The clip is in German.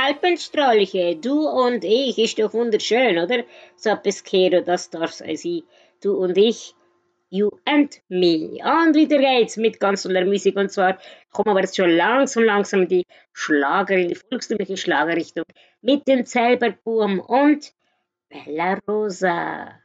Alpenstrolche, du und ich, ist doch wunderschön, oder? So Pesquero, das darf sein. Du und ich, you and me. Und wieder geht's mit ganz toller Musik. Und zwar kommen wir jetzt schon langsam in die in die volkstümliche Schlagerrichtung mit dem Zellbergbuben und Bella Rosa.